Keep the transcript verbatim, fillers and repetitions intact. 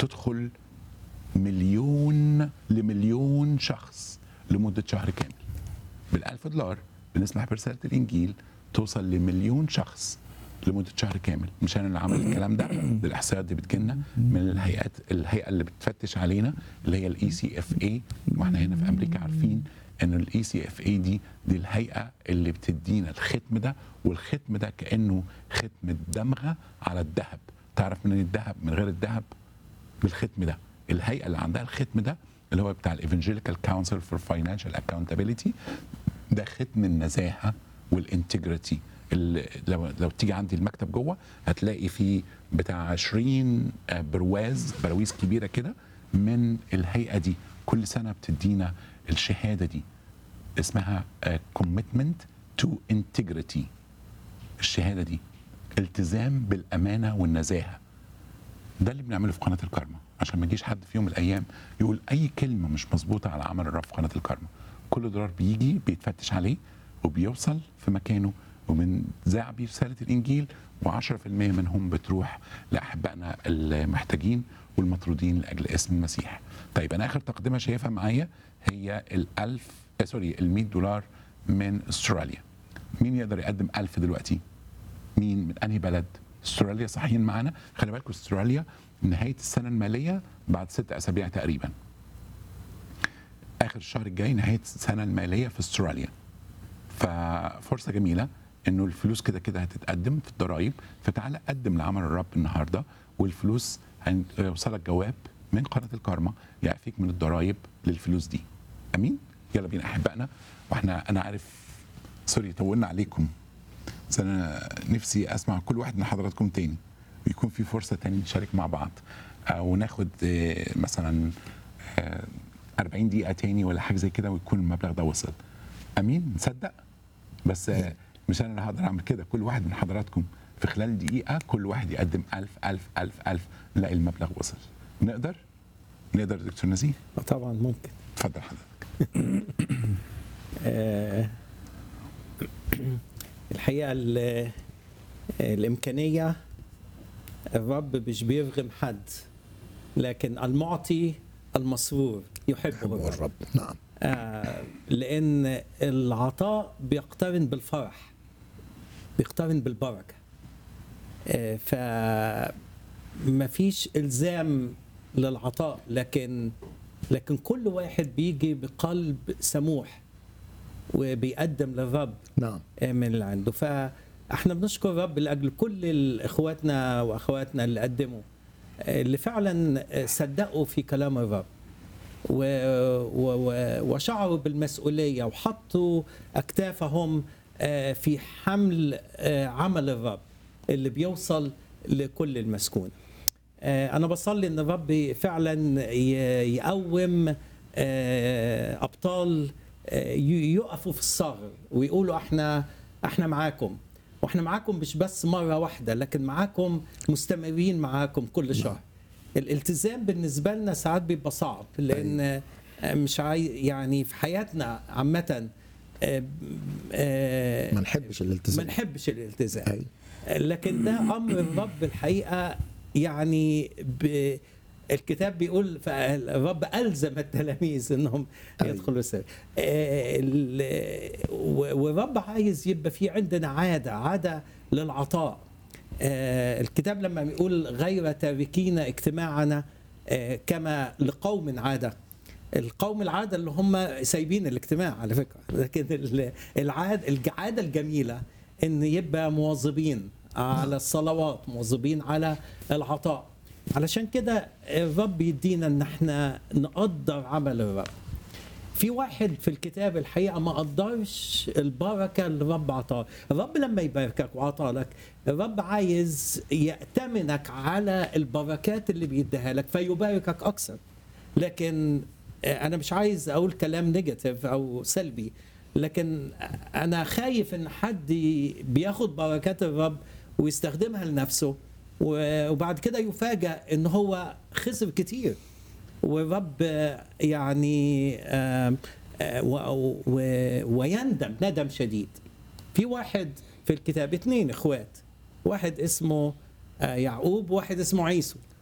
تدخل مليون لمليون شخص لمدة شهر كامل. بالألف دولار بنسمح برسالة الإنجيل توصل لمليون شخص لمدة شهر كامل. مش أنا اللي عامل الكلام ده، ده الإحصائيات دي بتجيلنا من الهيئات الهيئة اللي بتفتش علينا اللي هي الاي سي اف اي. واحنا هنا في أمريكا عارفين إن الاي سي اف اي دي دي الهيئة اللي بتدينا الختم ده، والختم ده كأنه ختم الدمغة على الذهب. تعرف من الذهب من غير الذهب بالختم ده. الهيئة اللي عندها الختم ده اللي هو بتاع الإيفانجيليكال كونسل فور فاينانشال اكاونتابيلتي، ده ختم النزاهة والانتجريتي. لو لو تيجي عندي المكتب جوه هتلاقي فيه بتاع عشرين برواز براويز كبيره كده من الهيئه دي. كل سنه بتدينا الشهاده دي اسمها كوميتمنت تو انتجريتي. الشهاده دي التزام بالامانه والنزاهه. ده اللي بنعمله في قناه الكارما، عشان ما يجيش حد في يوم من الايام يقول اي كلمه مش مظبوطه على عمل الرب في قناه الكارما. كل دولار بيجي بيتفتش عليه وبيوصل في مكانه، ومن ذاع بيه رسالة الإنجيل، وعشرة في المية منهم بتروح لأحبائنا المحتاجين والمطرودين لأجل اسم المسيح. طيب أنا آخر تقدمة شايفها معايا هي الألف آه سوري المية دولار من أستراليا. مين يقدر يقدم ألف دلوقتي؟ مين من أنهي بلد؟ أستراليا صحيين معانا؟ خلي بالكم أستراليا نهاية السنة المالية بعد ست أسابيع تقريبا. آخر الشهر الجاي نهاية السنة المالية في أستراليا. ففرصة جميلة انه الفلوس كده كده هتتقدم في الضرائب، فتعالى قدم لعمل الرب النهارده، والفلوس هيوصلك جواب من قناه الكارما يعفيك من الضرائب للفلوس دي. امين. يلا بينا احبائنا. واحنا انا عارف سوري طولنا عليكم، بس انا نفسي اسمع كل واحد من حضراتكم تاني، ويكون في فرصه تاني نشارك مع بعض، او ناخد مثلا أربعين دقيقه تاني ولا حاجه زي كده، ويكون المبلغ ده وصل. امين. نصدق بس مش انا اللي هقدر اعمل كده. كل واحد من حضراتكم في خلال دقيقه كل واحد يقدم ألف ألف ألف ألف نلاقي المبلغ وصل. نقدر نقدر دكتور نزيه؟ طبعا ممكن. اتفضل حضرتك. الحقيقه الامكانيه الرب مش بيرغم حد، لكن المعطي المسرور يحبه الرب. نعم. آه لأن العطاء بيقترن بالفرح، بيقترن بالبركة. آه فما فيش إلزام للعطاء، لكن لكن كل واحد بيجي بقلب سموح وبيقدم للرب نعم آه من اللي عنده. فاحنا بنشكر الرب لأجل كل إخواتنا وأخواتنا اللي قدموا، آه اللي فعلا صدقوا في كلام الرب وشعروا بالمسؤولية وحطوا أكتافهم في حمل عمل الرب اللي بيوصل لكل المسكون. أنا بصلي أن الرب فعلا يقوم أبطال يقفوا في الصغر ويقولوا احنا احنا معاكم، واحنا معاكم مش بس مرة واحدة، لكن معاكم مستمرين معاكم كل شهر. الالتزام بالنسبه لنا ساعات بيبقى صعب، لان مش عاي... يعني في حياتنا عامه ما نحبش الالتزام ما نحبش الالتزام أي. لكن ده امر الرب الحقيقه. يعني ب... الكتاب بيقول الرب الزم التلاميذ انهم يدخلوا السبت، والرب عايز يبقى في عندنا عاده عاده للعطاء. آه الكتاب لما يقول غير تاركين اجتماعنا آه كما لقوم عادة، القوم العادة اللي هم سايبين الاجتماع على فكرة، لكن العادة العادة الجميلة ان يبقى مواظبين على الصلوات، مواظبين على العطاء. علشان كده الرب يدينا ان احنا نقدر عمل الرب. في واحد في الكتاب الحقيقة ما قدرش البركة اللي الرب عطاها. الرب لما يباركك وعطالك، الرب عايز يأتمنك على البركات اللي بيديها لك فيباركك أكثر. لكن أنا مش عايز أقول كلام نيجاتيف أو سلبي، لكن أنا خايف إن حد بياخد بركات الرب ويستخدمها لنفسه، وبعد كده يفاجأ إن هو خسر كتير، والرب يعني ويندم ندم شديد. في واحد في الكتاب، اثنين اخوات، واحد اسمه يعقوب وواحد اسمه عيسو.